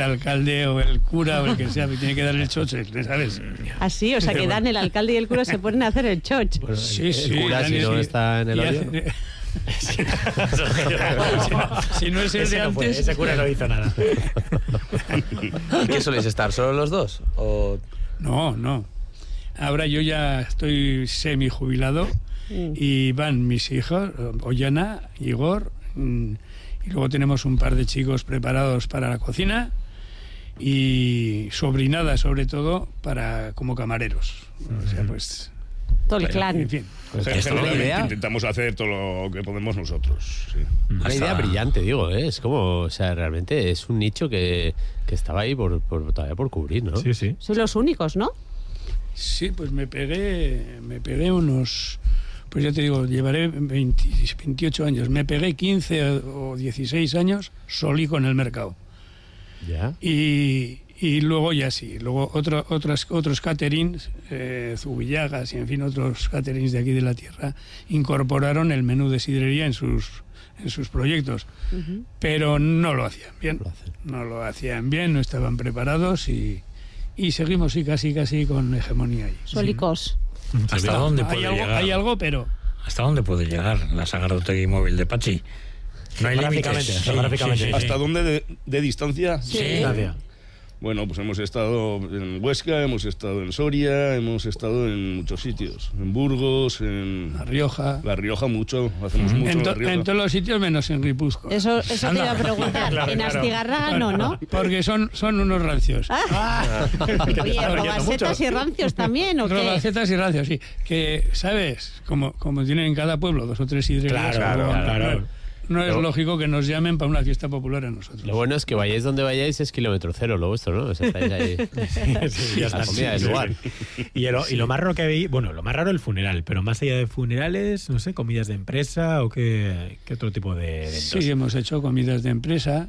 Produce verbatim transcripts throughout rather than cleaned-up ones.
alcalde o el cura o el que sea, que tiene que dar el choche, ¿sabes? Así, o sea que Dan, el alcalde y el cura se ponen a hacer el choche. Bueno, Sí, el, sí, el cura, Dan, si no sí. está en el Y hoyo. hace- si, no, si no es el Ese de no fue, antes. ese cura no hizo nada. ¿Y qué soléis estar? ¿Solo los dos? ¿O... No, no. Ahora yo ya estoy semi jubilado Mm. y van mis hijos, Ollana, Igor, mm, y luego tenemos un par de chicos preparados para la cocina y sobrinada sobre todo para como camareros. O sea, pues, Todo el clan. en fin. O sea, ¿Esto es una generalmente idea? intentamos hacer todo lo que podemos nosotros. Sí. Una Hasta- idea brillante, digo, ¿eh? Es como, o sea, realmente es un nicho que, que estaba ahí por, por todavía por cubrir, ¿no? Sí, sí. Sois los únicos, ¿no? Sí, pues me pegué, me pegué unos, pues ya te digo, llevaré veinte, veintiocho años. Me pegué quince o dieciséis años solico en el mercado. Ya. Y, y luego ya sí, luego otro, otras, otros caterings, eh, Zubillagas y en fin, otros caterings de aquí de la tierra, incorporaron el menú de sidrería en sus, en sus proyectos. Uh-huh. Pero no lo hacían bien. Lo hacen. No lo hacían bien, no estaban preparados y, y seguimos sí, casi casi con hegemonía ahí. Solicos. ¿Hasta dónde hay puede algo, llegar? hay algo, pero ¿Hasta dónde puede llegar la Sagardotegui móvil de Pachi? No hay límites. Geográficamente, Sí, geográficamente. sí, sí, ¿Hasta sí. dónde de, de distancia? Sí. Distancia. Bueno, pues hemos estado en Huesca, hemos estado en Soria, hemos estado en muchos sitios. En Burgos, en La Rioja. La Rioja mucho, hacemos mucho En, en to- La Rioja. en todos los sitios menos en Guipúzcoa. Eso, eso te iba a preguntar. Claro, en claro. Astigarraga no, ¿no? Porque son, son unos rancios. Ah. Oye, robasetas y rancios también, ¿o qué? Robacetas y rancios, sí. Que, ¿sabes? Como, como tienen en cada pueblo dos o tres sidrerías. Claro, como- claro. no, no es Pero- lógico que nos llamen para una fiesta popular a nosotros. Lo bueno es que vayáis donde vayáis es kilómetro cero lo vuestro, ¿no? O sea, estáis ahí. Sí, ya la está. comida del Sí, lugar. sí. Y, lo, y lo más raro que habéis, bueno, lo más raro el funeral, pero más allá de funerales, no sé, comidas de empresa o qué, qué otro tipo de eventos. Sí, hemos hecho comidas de empresa.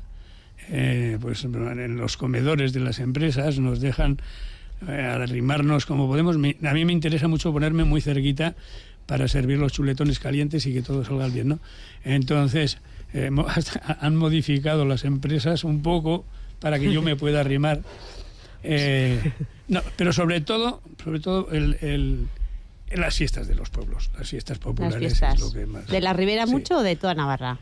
Eh, pues en los comedores de las empresas nos dejan eh, arrimarnos como podemos. Me- a mí me interesa mucho ponerme muy cerquita para servir los chuletones calientes y que todo salga bien, ¿no? Entonces, eh, mo- hasta han modificado las empresas un poco para que yo me pueda arrimar. Eh, no, pero sobre todo, sobre todo el, el- en las fiestas de los pueblos, las fiestas Las populares fiestas. es lo que más. ¿De la Ribera Sí. mucho o de toda Navarra?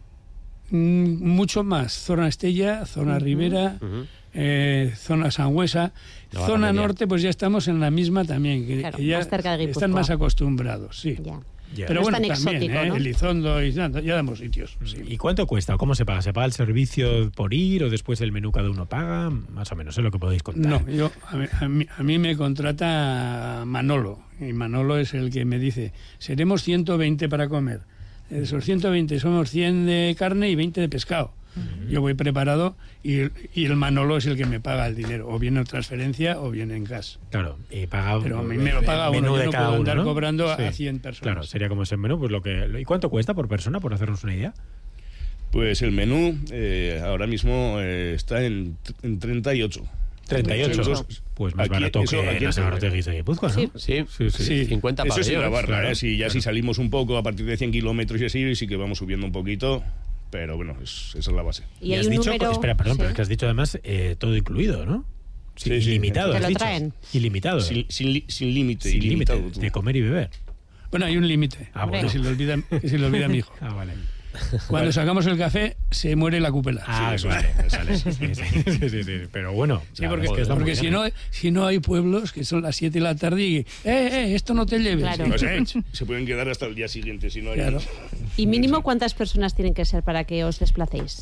Mm, mucho más. Zona Estella, zona Ujú. Ribera, Ujú. eh, zona Sangüesa. Navarra Zona media. norte, pues ya estamos en la misma también, que, Claro, que ya más cerca de Guipúzcoa. están más acostumbrados, sí. Ya. Ya. Pero No bueno, es tan también, exótico, ¿eh? ¿no? Elizondo y ya, ya damos sitios. sí. ¿Y cuánto cuesta? ¿Cómo se paga? ¿Se paga el servicio por ir o después el menú cada uno paga? Más o menos, es lo que podéis contar. No, yo, a mí, a mí- a mí me contrata Manolo, y Manolo es el que me dice, seremos ciento veinte para comer. De esos ciento veinte somos cien de carne y veinte de pescado. Yo voy preparado y, y el Manolo es el que me paga el dinero, o bien en transferencia o bien en cash. Claro, y paga Pero a mí el- me lo el paga menú uno, yo de no cada puedo uno, andar ¿no? cobrando a Sí. cien personas. Claro, sería como ese menú, pues lo que... ¿Y cuánto cuesta por persona, por hacernos una idea? Pues el menú eh, ahora mismo eh, está en, en treinta y ocho. treinta y ocho. Entonces, Pues más aquí- barato eso que aquí las en- Sagardotegui de Guipúzcoa, ¿no? Sí. Sí, Sí, sí. Sí. cincuenta Eso es en pabellones. Navarra, claro, ¿eh? Si ya claro. si salimos un poco a partir de cien kilómetros y así, sí que vamos subiendo un poquito, pero bueno, es- esa es la base. Y, hay has un dicho, número... espera, perdón, sí. pero es que has dicho además eh, todo incluido, ¿no? Sí, Sí, sí. ilimitado. Te has lo dicho. traen. Ilimitado. Sin, sin, li- sin límite, Sin límite ilimitado. tú. de comer y beber. Bueno, hay un límite, Ah, que, bueno. se le olvida, que se le olvida a mi hijo. Ah, vale. Cuando sacamos el café, se muere la cupela. Ah, eso vale. vale. Sí, sí, sí, sí, sí. Pero bueno, Sí, la porque, verdad es que está muy porque si, bien. no, si no hay pueblos que son las siete de la tarde y, eh, eh, esto no te lleves. Claro. No, se, se pueden quedar hasta el día siguiente si no hay. Claro. ¿Y mínimo cuántas personas tienen que ser para que os desplacéis?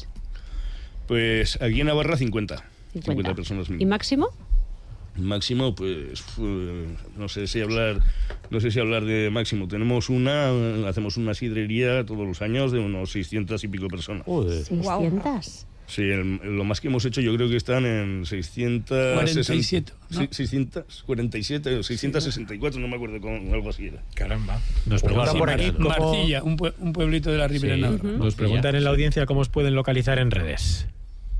Pues aquí en Navarra cincuenta. cincuenta. cincuenta personas ¿Y mínimo. máximo? Máximo, pues eh, no sé si hablar, no sé si hablar de máximo. Tenemos una, eh, hacemos una sidrería todos los años de unos seiscientas y pico personas. Joder. ¿seiscientas? Sí, el- lo más que hemos hecho yo creo que están en seiscientos cuarenta y siete, ¿no? Sí, seiscientos cuarenta y siete o seiscientos sesenta y cuatro, no me acuerdo, con algo así era. Caramba. Nos Pues preguntan sí, por aquí Mariano. cómo... Marcilla, un, pue- un pueblito de la Ribera Sí, Navarra. Nos preguntan en la audiencia cómo os pueden localizar en redes.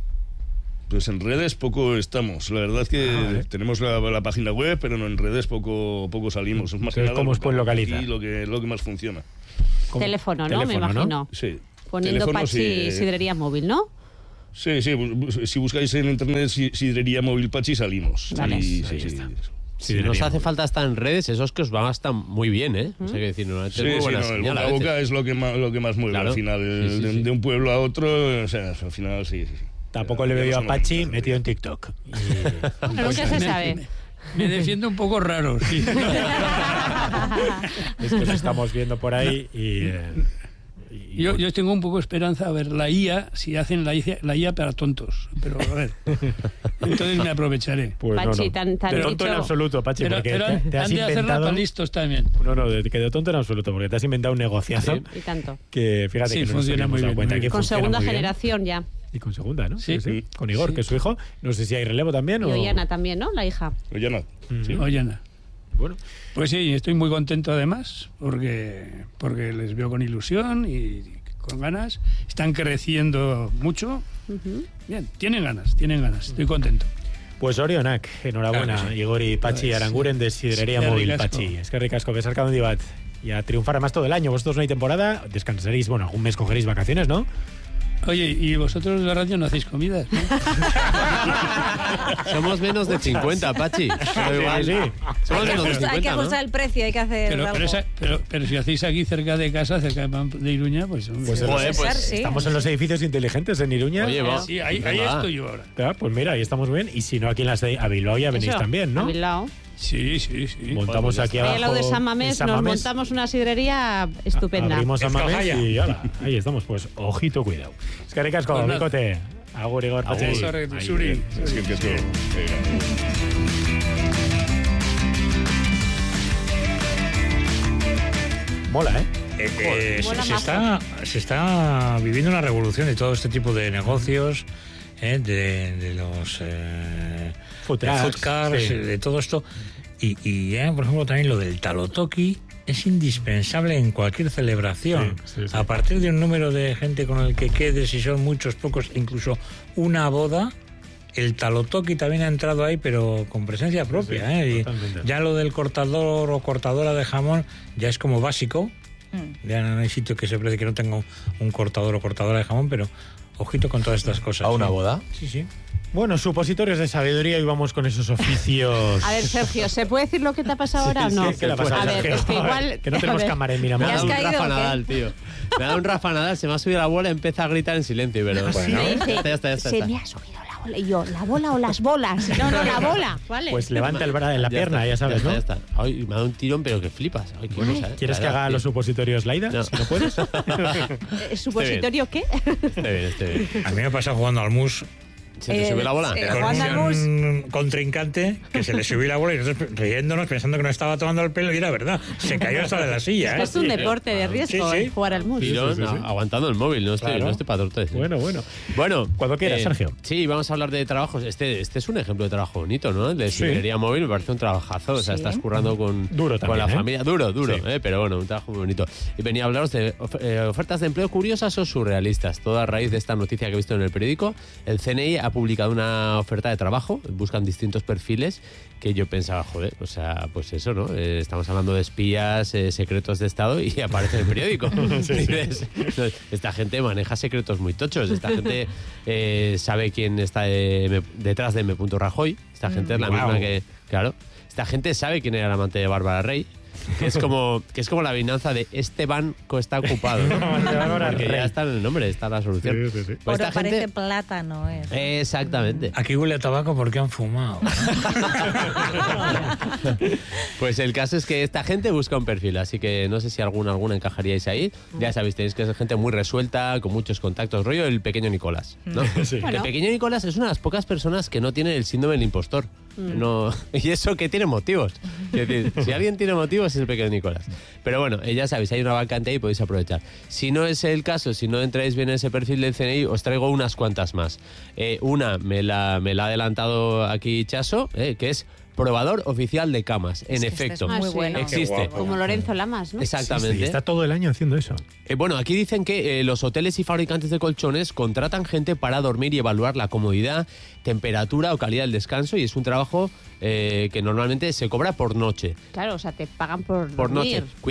Pues en redes poco estamos. La verdad es que Ah, vale. tenemos la, la página web, pero no, en redes poco poco salimos. Es más que Entonces, nada ¿cómo os pueden localizar? aquí lo que lo que más funciona. ¿Cómo? Teléfono, ¿no? Me Teléfono, ¿no? imagino. Sí. Poniendo Teléfono, Pachi sí, eh, Sidrería Móvil, ¿no? Sí, sí, si buscáis en internet sidrería móvil Pachi salimos. Vale. Y, Ahí sí, sí, está. sí. Si nos hace falta estar en redes, esos que os van a estar muy bien, ¿eh? O sea, que decir, no, es Sí, muy sí, buena no, el señal boca a a veces. boca es lo que más, lo que más mueve Claro. al final, Sí, sí, de, sí. de un pueblo a otro, o sea, al final sí, sí. sí. Tampoco Ya- le ya veo no a son Pachi bonitas, metido en ¿no? TikTok. Y- Bueno, nunca se sabe. Me defiendo un poco raro, sí. Es que lo estamos viendo por ahí y... eh, y- Yo, yo tengo un poco esperanza a ver la I A, si hacen la I A, la I A para tontos. Pero a ver, entonces me aprovecharé. Pues no, Pachi, no. tan- tan de tonto dicho- en absoluto, Pachi, Pero, porque pero te, han te has de hacerla inventado... para listos también. No, no, de, que de tonto en absoluto, porque te has inventado un negociazo Sí. Y tanto. que fíjate Sí, que no nos funciona habíamos muy dado bien, cuenta muy que bien. Con funciona segunda muy bien. generación ya. Y con segunda, ¿no? Sí. Con Igor, Sí. que es su hijo. No sé si hay relevo también Y o... Ollana también, ¿no? La hija. Pero ya no. Ujú. Oye, Ana. Bueno, Pues sí, estoy muy contento además, porque, porque les veo con ilusión y con ganas. Están creciendo mucho. Ujú. Bien, tienen ganas, tienen ganas. Estoy contento. pues Orionak, enhorabuena, Claro que sí. Igor y Pachi Pues, Aranguren de Sidrería eskerrik Móvil, asko. Pachi. Es que ricasco, que sarca un dibat. Y a triunfar además todo el año. Vosotros no hay temporada, descansaréis, bueno, algún mes cogeréis vacaciones, ¿no? Oye, ¿y vosotros de la radio no hacéis comidas? ¿no? Somos menos de cincuenta, Pachi. Pero igual, Sí, sí. Somos Hay que, menos de ajustar, hay que cincuenta, ¿no? ajustar el precio, hay que hacer Pero, algo. pero, esa- pero, pero si hacéis aquí cerca de casa, cerca de, Pamp- de Iruña, pues... hombre, Pues, en Joder, los- pues, sí. estamos en los edificios inteligentes en Iruña. Oye, va. sí, ahí, ahí Venga. estoy yo ahora. Ah, pues mira, ahí estamos muy bien. Y si no, aquí en las de a Bilbao ya venís Eso, también, ¿no? a Bilbao. Sí, sí, sí. Montamos Pues aquí Ahí abajo. al lado de San en Mamés San nos Mamés. montamos una sidrería estupenda. Abrimos San Mamés Escojalla. y ala, ahí estamos. Pues ojito, cuidado. Es que ricasco, Pues nada. bicote. Agur, Igor, Pachi. Agur, Sorry, Ahí, Suri. bien. Es que, que es que- Mola, ¿eh? Eh, eh, se, Mola se mazo. está, se está viviendo una revolución de todo este tipo de negocios, eh, de, de los eh, Food de trucks, food cars, sí. eh, de todo esto. Y, y eh, por ejemplo, también lo del talotoki es indispensable en cualquier celebración. Sí, sí, sí. A partir de un número de gente con el que quedes, si son muchos, pocos, incluso una boda, el talotoki también ha entrado ahí, pero con presencia propia. Sí, ¿eh? Y totalmente. ya lo del cortador o cortadora de jamón ya es como básico. Ya no hay sitio que se precie que no tenga un, un cortador o cortadora de jamón, pero ojito con todas estas cosas. ¿A una ¿sí? boda? Sí, sí. Bueno, supositorios de sabiduría y vamos con esos oficios. A ver, Sergio, ¿se puede decir lo que te ha pasado Sí, ahora o sí, no? ¿qué le ha pasado, a ver, Sergio? es que igual... Que no a tenemos ver. cámara en Me ha Miramar. dado un caído Rafa o qué? Nadal, tío. Me ha dado un Rafa Nadal, se me ha subido la bola y empieza a gritar en silencio, pero... Bueno. Me dice, Ya está, ya está, ya está. se me ha subido la bola. Y yo, ¿la bola o las bolas? No, no, la bola. Vale. Pues levanta el bra- la Ya pierna, está, ya sabes, está, ¿no? ya está. Ay, me ha dado un tirón, pero que flipas. Ay, qué cosa, ¿eh? ¿Quieres La que verdad, haga tío. los supositorios, Laida? No. Si no puedes. Eh, ¿Supositorio qué? Esté bien, esté bien. A mí me ha pasado jugando al mus ¿Se te Eh, sube la bola? sí. con Jugando al mus. un contrincante que se le subió la bola y nosotros riéndonos pensando que nos estaba tomando el pelo y era verdad. Se cayó hasta de la silla. ¿eh? Es un deporte de riesgo, Sí, sí. eh, jugar al mus. Tirón, sí, sí, sí. a- aguantando el móvil, no estoy, Claro. no estoy para tortes. Bueno, bueno. Bueno, Cuando quieras, Sergio. Sí, vamos a hablar de trabajos. Este, este es un ejemplo de trabajo bonito, ¿no? El de Sí. sidrería móvil me parece un trabajazo. O sea, Sí. estás currando con, Duro con la también, ¿eh? familia. Duro, duro, Sí. ¿eh? Pero bueno, un trabajo muy bonito. Y venía a hablaros de of- eh, ofertas de empleo curiosas o surrealistas. Todo a raíz de esta noticia que he visto en el periódico. El C N I ha publicado una oferta de trabajo. Buscan distintos perfiles que yo pensaba, joder, o sea, pues eso, ¿no? Eh, estamos hablando de espías, eh, secretos de Estado y aparece en el periódico. Dices, no, esta gente maneja secretos muy tochos. Esta gente eh, sabe quién está de- me- detrás de M. Rajoy. Esta gente es la Guau. misma que, claro, esta gente sabe quién era el amante de Bárbara Rey. Que es como que es como la vinanza de este banco está ocupado, ¿no? Bárbara Porque Rey. ya está en el nombre, está la solución. Sí, sí, sí. Pues Oro esta parece gente, plátano. ¿eh? exactamente. Aquí huele a tabaco porque han fumado. Pues el caso es que esta gente busca un perfil, así que no sé si alguna alguna encajaríais ahí. Ya sabéis, tenéis que ser gente muy resuelta, con muchos contactos, rollo el pequeño Nicolás, ¿no? Sí. Bueno. El pequeño Nicolás es una de las pocas personas que no tiene el síndrome del impostor. No, y eso que tiene motivos. Es decir, si alguien tiene motivos es el pequeño Nicolás. Pero bueno, eh, ya sabéis, hay una vacante ahí y podéis aprovechar. Si no es el caso, si no entráis bien en ese perfil del C N I, os traigo unas cuantas más. Eh, una me la, me la ha adelantado aquí Chaso, eh, que es probador oficial de camas. En Es que este efecto, es muy Ah, sí. bueno. existe. Qué guapo. Como Lorenzo Lamas, ¿no? Exactamente. Sí, está todo el año haciendo eso. Eh, bueno, aquí dicen que eh, los hoteles y fabricantes de colchones contratan gente para dormir y evaluar la comodidad, temperatura o calidad del descanso y es un trabajo eh, que normalmente se cobra por noche. Claro, o sea, te pagan por Por dormir. noche. Cuidado,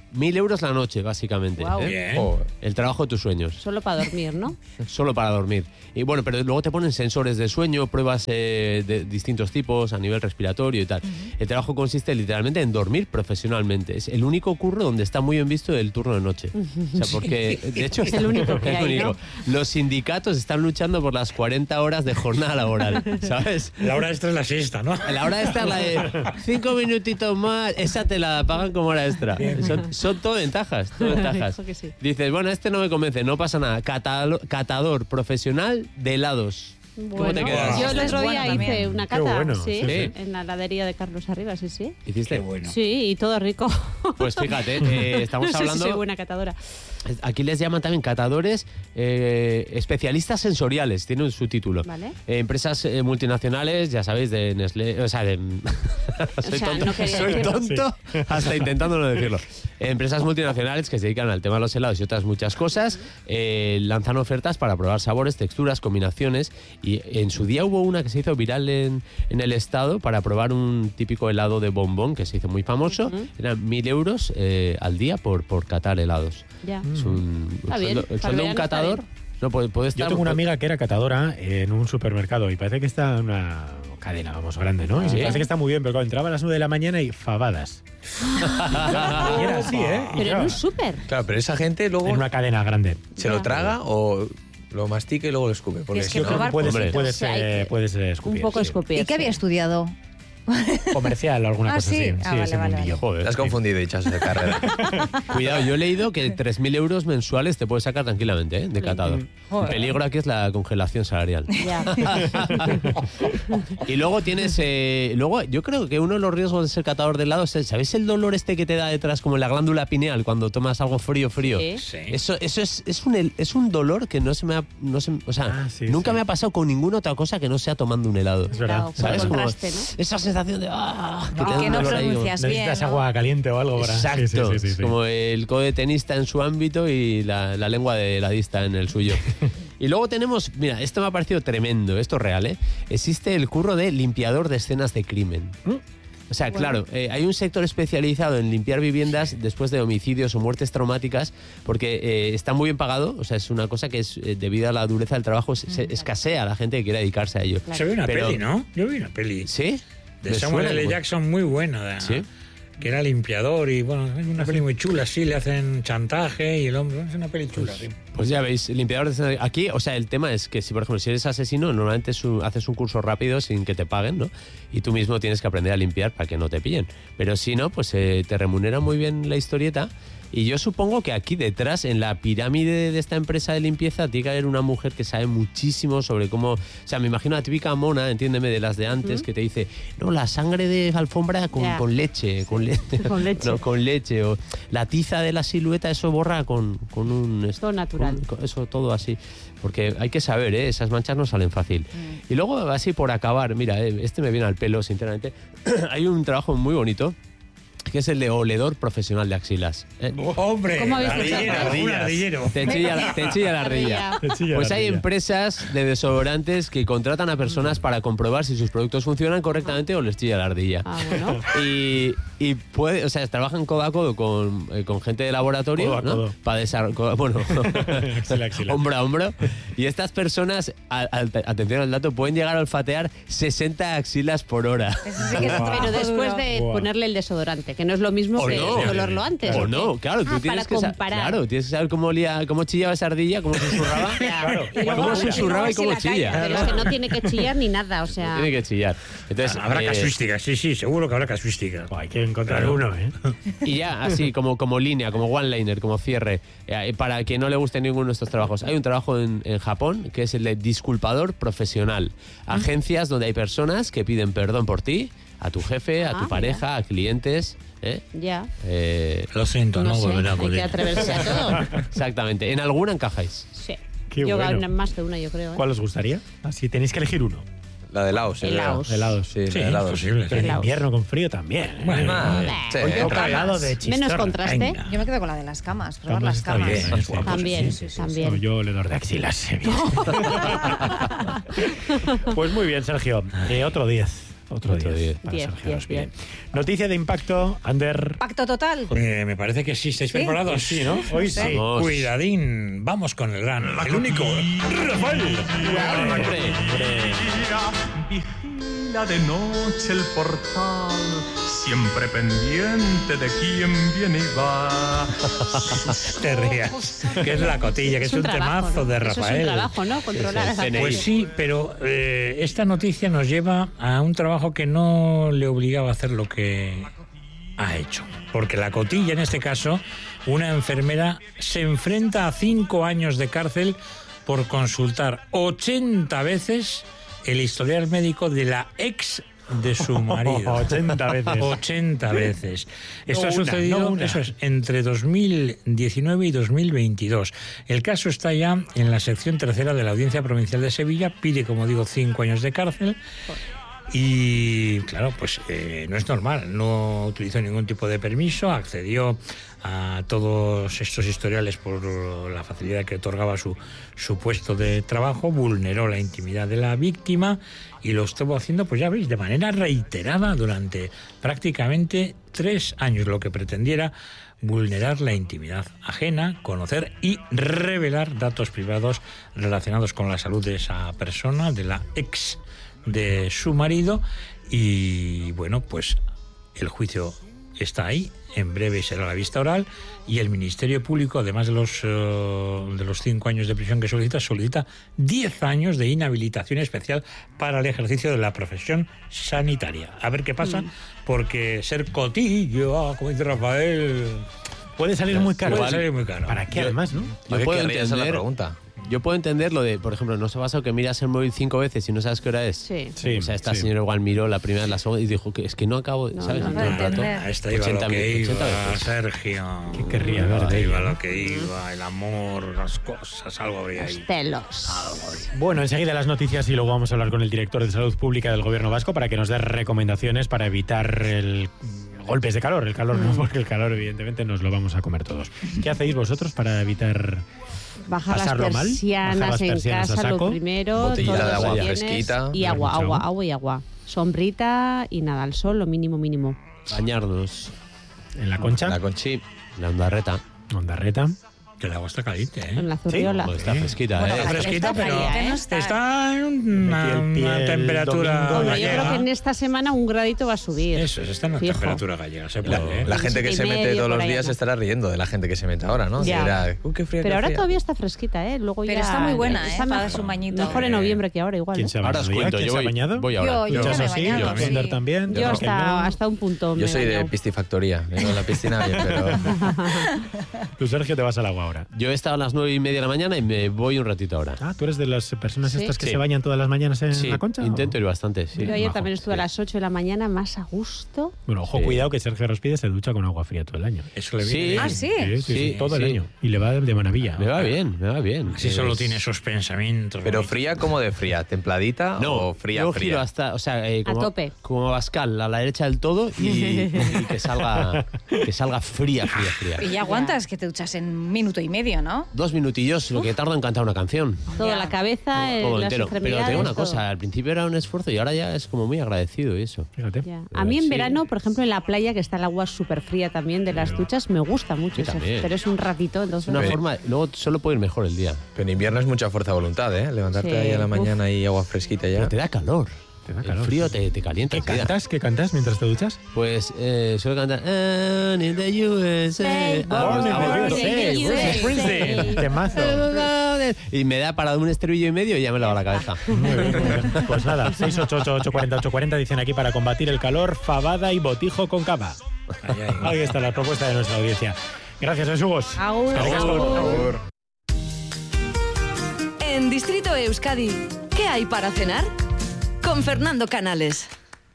Mil euros la noche, básicamente. Guau. ¿eh? Bien. Joder. El trabajo de tus sueños. Solo para dormir, ¿no? Solo para dormir. Y bueno, pero luego te ponen sensores de sueño, pruebas eh, de distintos tipos a nivel respiratorio y tal. El trabajo consiste literalmente en dormir profesionalmente. Es el único curro donde está muy bien visto el turno de noche. O sea, porque de hecho Es el único que es hay, único. Los sindicatos están luchando por las cuarenta horas de jornada laboral, ¿sabes? La hora extra es la siesta, ¿no? La hora extra, la de cinco minutitos más, esa te la pagan como hora extra. Son, son todo ventajas, todo ventajas. Eso que sí. Dices, bueno, este no me convence, no pasa nada. Catalo- catador profesional de helados. ¿Cómo Bueno, te quedas? yo el otro Bueno día también. hice una Qué cata, bueno, sí, sí, sí. en la heladería de Carlos Arriba, sí, sí. ¿Hiciste? Qué bueno. Sí, y todo rico. Pues fíjate, eh, estamos No sé si hablando... soy buena catadora. Aquí les llaman también catadores eh, especialistas sensoriales, tiene un subtítulo. Vale. Eh, empresas eh, multinacionales, ya sabéis, de Nestlé, o sea, de... soy sea, tonto, no quería soy decirlo. tonto hasta intentando no decirlo. Empresas multinacionales que se dedican al tema de los helados y otras muchas cosas, eh, lanzan ofertas para probar sabores, texturas, combinaciones, y en su día hubo una que se hizo viral en, en el estado para probar un típico helado de bombón que se hizo muy famoso. Ujú. Eran mil euros eh, al día por, por catar helados. Ya. Es un, Está el bien, sueldo, el para el sueldo de un verano está catador. bien. No, puede, puede estar. Yo tengo una amiga que era catadora en un supermercado y parece que está en una cadena, vamos, grande, ¿no? Y ¿Sí? parece que está muy bien, pero claro, entraba a las nueve de la mañana y fabadas. Y era así, ¿eh? Y Pero en claro, un súper. Claro, pero esa gente luego en una cadena grande. se lo Ya. traga o lo mastica y luego lo escupe. Porque Es que si Yo creo no- probar puedes, Hombre. puedes, O sea, hay eh, que- puedes eh, Un escupir. poco sí. escupir. ¿Y qué había estudiado? Comercial o alguna Ah, cosa sí. así. Ah, sí, vale, ese vale, mundillo. vale. Joder. Te has confundido y echas de carrera. Cuidado, yo he leído que tres mil euros mensuales te puedes sacar tranquilamente, ¿eh? De catador. El Joder. peligro aquí es la congelación salarial. Ya. Y luego tienes. eh, luego, yo creo que uno de los riesgos de ser catador de helados es. ¿Sabéis el dolor este que te da detrás, como en la glándula pineal, cuando tomas algo frío, frío? Sí. Sí. Eso, eso es, es, un, es un dolor que no se me ha. No se, o sea, Ah, sí, nunca sí. me ha pasado con ninguna otra cosa que no sea tomando un helado. Es verdad. Claro, ¿Sabes? por Como contraste, ¿no? esa sensación de. ¡Ah! Que te da Que un no dolor ahí, como- pronuncias bien, Necesitas ¿no? agua caliente o algo para... Exacto, Sí, sí, sí, sí, es sí. como el codo de tenista en su ámbito y la, la lengua de heladista en el suyo. Y luego tenemos, mira, esto me ha parecido tremendo, esto es real, ¿eh? Existe el curro de limpiador de escenas de crimen. O sea, claro, eh, hay un sector especializado en limpiar viviendas después de homicidios o muertes traumáticas porque eh, está muy bien pagado, o sea, es una cosa que es eh, debido a la dureza del trabajo se, se escasea la gente que quiera dedicarse a ello. Se ve una Pero- peli, ¿no? Yo vi una peli. ¿Sí? De Me Samuel suena L. como- Jackson muy buena. de- ¿Sí? Que era limpiador y bueno, es una peli muy chula, sí, le hacen chantaje y el hombre, es una peli chula, sí. Pues ya veis, limpiador de escenas. Aquí, o sea, el tema es que si, por ejemplo, si eres asesino, normalmente es un- haces un curso rápido sin que te paguen, ¿no? Y tú mismo tienes que aprender a limpiar para que no te pillen. Pero si no, pues eh, te remunera muy bien la historieta. Y yo supongo que aquí detrás, en la pirámide de esta empresa de limpieza, tiene que haber una mujer que sabe muchísimo sobre cómo... O sea, me imagino la típica mona, entiéndeme, de las de antes, que te dice, no, la sangre de alfombra con, Ya. con leche, con, le- Con leche. No, con leche. O la tiza de la silueta, eso borra con, con un... Todo natural. con- con eso, todo así. Porque hay que saber, ¿eh? Esas manchas no salen fácil. Y luego, así por acabar, mira, eh, este me viene al pelo, sinceramente. Hay un trabajo muy bonito que es el de oledor profesional de axilas. ¿eh? ¡Hombre! ¿Cómo habéis ardillero, hecho? un ardillero. Te chilla, te chilla la ardilla. Te chilla Pues la hay ardilla. empresas de desodorantes que contratan a personas para comprobar si sus productos funcionan correctamente o les chilla la ardilla. Ah, bueno. Y, y puede, o sea, trabajan codo a codo con, eh, con gente de laboratorio, Codo a ¿no? codo. Para desarrollar, bueno, Axila, axila. hombro a hombro. Y estas personas, a- a- atención al dato, pueden llegar a olfatear sesenta axilas por hora. Eso sí que es un Pero trabajo después duro. de Guau. ponerle el desodorante, que no es lo mismo O que no. olerlo antes. O ¿o no, qué? claro, tú Ah, tienes para que sa- comparar. claro, tienes que saber cómo olía, cómo chillaba esa ardilla, cómo susurraba, Claro. Y luego- cómo y luego susurraba y se cómo la cae, chilla. Pero es que no tiene que chillar ni nada, o sea... Tiene que chillar. Entonces, Habrá eh, casuística, sí, sí, seguro que habrá casuística. Buah, hay que encontrar Claro. uno, ¿eh? Y ya, así, como, como línea, como one-liner, como cierre, eh, para quien no le guste ninguno de estos trabajos. Hay un trabajo en, en Japón que es el de disculpador profesional. Agencias donde hay personas que piden perdón por ti, a tu jefe, a Ah, tu mira. pareja, a clientes. ¿eh? Ya. Eh, Lo siento, no, No sé, volverá a hay que poder. atreverse a todo. exactamente. En alguna encajáis. Sí. Qué yo bueno. gano más de una, yo creo. ¿eh? ¿Cuál os gustaría? Así tenéis que elegir uno. La de Laos. el Helados. Helados. Sí, Sí, la de Laos. posible. Pero en Helados. invierno con frío también. ¿eh? Bueno, Ah, Nah. sí, Porque otra helado vez. de Menos chistorra. contraste. Venga. Yo me quedo con la de las camas, probar Camas las está camas. bien, es guapo, También, sí, sí, sí. también. No, yo le doy de axilas. eh, bien. Pues muy bien, Sergio. Eh, otro diez. Otro Otro diez diez. para Diez, Sergio diez, Rospide. Noticia de impacto, Ander. Pacto total. Eh, me parece que sí, ¿estáis ¿Sí? preparados? Sí, ¿no? Hoy sí. Vamos. Cuidadín, vamos con el gran, el único, Rafael. Hombre, Vigila de noche el portal, siempre pendiente de quién viene y va. Te rías, que es la cotilla, que es, un, trabajo, temazo ¿no? de Eso Rafael. es un trabajo, ¿no? Controlar a la C N I. Pues gente. sí, pero eh, esta noticia nos lleva a un trabajo que no le obligaba a hacer lo que ha hecho. Porque la cotilla, en este caso, una enfermera, se enfrenta a cinco años de cárcel por consultar ochenta veces el historial médico de la ex de su marido. ochenta veces. ochenta veces. Esto No ha una, sucedido, no una. eso es, entre dos mil diecinueve y dos mil veintidós. El caso está ya en la sección tercera de la Audiencia Provincial de Sevilla. Pide, como digo, cinco años de cárcel. Y claro, pues eh, no es normal, no utilizó ningún tipo de permiso, accedió a todos estos historiales por la facilidad que otorgaba su, su puesto de trabajo, vulneró la intimidad de la víctima y lo estuvo haciendo, pues ya veis, de manera reiterada durante prácticamente tres años, lo que pretendiera vulnerar la intimidad ajena, conocer y revelar datos privados relacionados con la salud de esa persona, de la ex de su marido. Y bueno, pues el juicio está ahí, en breve será la vista oral y el Ministerio Público, además de los uh, de los cinco años de prisión que solicita, solicita diez años de inhabilitación especial para el ejercicio de la profesión sanitaria. A ver qué pasa, mm. porque ser cotillo, como dice Rafael, puede salir muy caro. Puede salir muy caro. ¿Para qué, además, no? Yo puedo esa es la entender, pregunta. yo puedo entender lo de, por ejemplo, ¿no se pasa que miras el móvil cinco veces y no sabes qué hora es? Sí. Sí, O sea, esta sí. señora igual miró la primera, la segunda y dijo que es que no acabo, No, ¿sabes? no, Todo el no, rato. entender. A esta iba ochenta lo que mil, iba, ochenta veces. Sergio. ¿Qué querría ver de Iba ella? lo que iba, el amor, las cosas, algo habría ahí. Los pelos. Bueno, enseguida las noticias y luego vamos a hablar con el director de Salud Pública del Gobierno Vasco para que nos dé recomendaciones para evitar el golpes de calor. El calor no, porque el calor evidentemente nos lo vamos a comer todos. ¿Qué hacéis vosotros para evitar Bajar las pasarlo mal? persianas, Bajar las en persianas a casa, saco. lo primero. Botellita todos de los agua bienes, fresquita. Y agua, Mucha agua, agua. agua y agua. Sombrita y nada al sol, lo mínimo, mínimo. Bañarnos. en la concha? La conchi. La ondarreta. Ondarreta. Que el agua está caliente, ¿eh? En la zurriola. Pues está fresquita, Bueno, ¿eh? Está fresquita, Está pero caliente, ¿eh? No está. está en una, Metí el pie una el temperatura domingo. Hombre, yo gallega. creo que en esta semana un gradito va a subir. Eso, está en una Fijo. temperatura gallega, se La, puede, ¿eh? la gente que Y se mete medio todos por los ahí, días ¿no? estará riendo de la gente que se mete ahora, ¿no? Ya. Dirá, "Uh, qué fría, Pero qué ahora fría". todavía está fresquita, ¿eh? Luego Pero ya está muy buena, ¿eh? está Para mejor, darse un bañito. mejor en noviembre que ahora igual. ¿Quién ¿eh? se ha Ahora bañado os ya? cuento, ¿Quién yo se ha voy, bañado? voy ahora. Yo, yo Yo ya me he sí, bañado, yo sí. Ander también. Yo Raquel hasta, no. hasta un punto. me Yo he soy de bañado. piscifactoría, vengo en la piscina bien, pero... Tú, Sergio, te vas al agua ahora. Yo he estado a las nueve y media de la mañana y me voy un ratito ahora. Ah, ¿tú eres de las personas Sí. estas que Sí. se bañan todas las mañanas en Sí, la concha? intento ¿o? ir bastante, sí. Yo ayer Majo, también estuve sí. a las ocho de la mañana más a gusto. Bueno, ojo, Sí. cuidado que Sergio Rospide se ducha con agua fría todo el año. Eso le Sí. viene bien. Ah, sí. Sí, sí, sí, Sí, todo el sí. año. Y le va de maravilla. Me va bien, me va bien. Así solo Es- tiene esos pensamientos. Pero bonitos. fría como de fría, templadita No, o fría, yo fría. giro hasta, o sea, eh, como, tope. como Bascal, a la derecha del todo y, y que salga que salga fría, fría, fría. Y ya aguantas que te duchas en un minuto y medio, ¿no? Dos minutillos, lo que tarda en cantar una canción. Toda Ya. la cabeza, eh, Todo las entero. Pero extremidades. te digo una todo. cosa, al principio era un esfuerzo y ahora ya es como muy agradecido y eso. Fíjate. Ya. A mí en Sí. verano, por ejemplo, en la playa, que está el agua súper fría también de las duchas, me gusta mucho. Sí, ese- también. pero es un ratito, Es entonces. una Pero- forma, luego solo puede ir mejor el día. Pero en invierno es mucha fuerza de voluntad, ¿eh? Levantarte Sí, ahí a la uf. mañana y agua fresquita ya. Pero te da calor. Te da El calor. frío te, te calienta. ¿Qué enseguida. cantas? ¿Qué cantas mientras te duchas? Pues eh, suelo cantar "And in the U S A". Hey, Ah, born in ah, the bueno, U S A. sí, Bruce Springsteen. Temazo. Y me da para un estribillo y medio y ya me lavo la cabeza. Muy bien, muy bien. Pues nada, seis ocho ocho ocho cuarenta ocho cuarenta dicen aquí para combatir el calor, fabada y botijo con cava. Ahí, ahí. Ahí está la propuesta de nuestra audiencia. Gracias, Besugos. Agur, Eskerrik asko. agur. En Distrito Euskadi, ¿qué hay para cenar? Con Fernando Canales.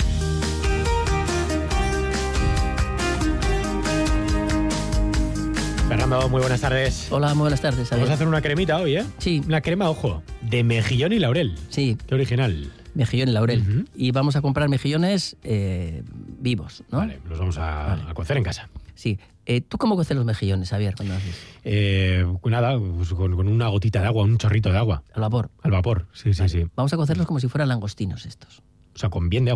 Fernando, muy buenas tardes. Hola, muy buenas tardes. Vamos a hacer una cremita hoy, ¿eh? Sí. Una crema, ojo, de mejillón y laurel. Sí, Qué original. mejillón y laurel. Ujú. Y vamos a comprar mejillones eh, vivos, ¿no? Vale, los vamos a, Vale. a cocer en casa. Sí. Eh, ¿Tú cómo coces los mejillones, Javier, cuando haces? Eh, nada, pues con, con una gotita de agua, un chorrito de agua. Al vapor. Al vapor, sí, sí, Vale. sí. Vamos a cocerlos como si fueran langostinos estos. O sea, con bien de agua.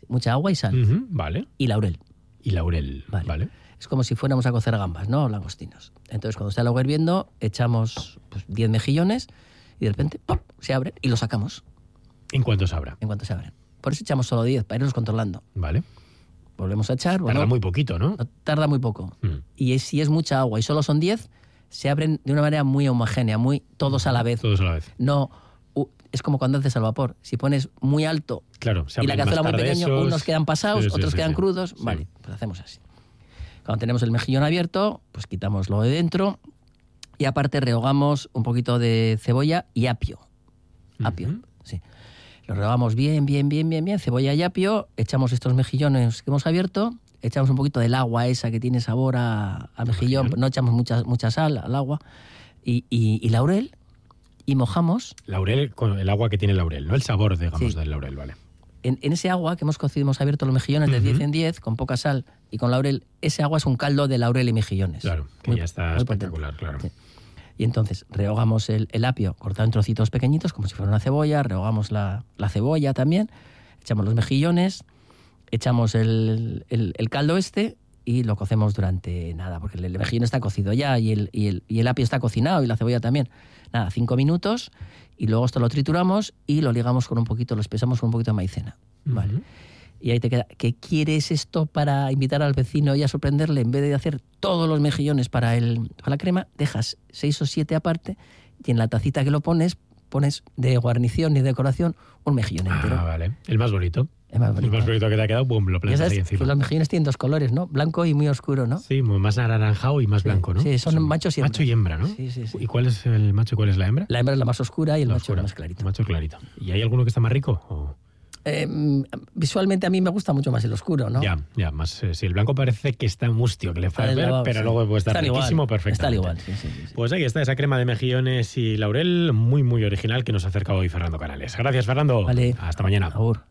mucha agua y sal. Uh-huh, vale. Y laurel. Y laurel, vale. vale. Es como si fuéramos a cocer gambas, ¿no? Langostinos. Entonces, cuando está el agua hirviendo, echamos pues, diez mejillones y de repente ¡pum!, se abren y los sacamos. ¿En cuánto se abra? En cuanto se abren. Por eso echamos solo diez, para irnos controlando. Vale. Volvemos a echar. Tarda bueno, muy poquito, ¿no? Tarda muy poco. Mm. Y es, si es mucha agua y solo son diez, se abren de una manera muy homogénea, muy todos a la vez. Todos a la vez. No, uh, es como cuando haces al vapor. Si pones muy alto claro, se y la cazuela muy pequeña, esos... unos quedan pasados, sí, sí, otros sí, quedan sí. crudos. Sí. Vale, pues hacemos así. Cuando tenemos el mejillón abierto, pues quitamos lo de dentro y aparte rehogamos un poquito de cebolla y apio. Apio, uh-huh. sí. Lo rehogamos bien, bien, bien, bien, bien, cebolla y apio, echamos estos mejillones que hemos abierto, echamos un poquito del agua esa que tiene sabor a, a mejillón, mejillón, no echamos mucha, mucha sal al agua, y, y, y laurel, y mojamos. Laurel, con el agua que tiene el laurel, no el sabor, digamos, sí. del laurel, vale. En, en ese agua que hemos cocido, hemos abierto los mejillones de uh-huh. diez en diez, con poca sal y con laurel, ese agua es un caldo de laurel y mejillones. Claro, que muy, ya está espectacular, potente. Claro. Sí. Y entonces rehogamos el, el apio cortado en trocitos pequeñitos, como si fuera una cebolla, rehogamos la, la cebolla también, echamos los mejillones, echamos el, el, el caldo este y lo cocemos durante nada, porque el, el mejillón está cocido ya y el, y, el, y el apio está cocinado y la cebolla también. Nada, cinco minutos y luego esto lo trituramos y lo ligamos con un poquito, lo espesamos con un poquito de maicena. Uh-huh. Vale. Y ahí te queda. ¿Qué quieres esto para invitar al vecino y a sorprenderle? En vez de hacer todos los mejillones para, el, para la crema, dejas seis o siete aparte y en la tacita que lo pones, pones de guarnición y decoración un mejillón entero. Ah, vale. El más bonito. El más bonito, el más bonito que te ha quedado, boom, lo plantas ahí encima. Que los mejillones tienen dos colores, ¿no? Blanco y muy oscuro, ¿no? Sí, más anaranjado y más sí, blanco, ¿no? Sí, son, son machos y hembra. Macho y hembra, ¿no? Sí, sí, sí. ¿Y cuál es el macho y cuál es la hembra? La hembra es la más oscura y el la macho oscura. el más clarito. El macho clarito. ¿Y hay alguno que está más rico? ¿O? Eh, visualmente a mí me gusta mucho más el oscuro, ¿no? Ya, ya, más eh, si el blanco parece que está mustio, que le falta ver, lavado, pero sí. luego puede estar Están riquísimo igual, perfectamente. Está igual, sí, sí, sí, sí. Pues ahí está esa crema de mejillones y laurel muy, muy original que nos ha acercado hoy Fernando Canales. Gracias, Fernando. Vale. Hasta mañana. Agur.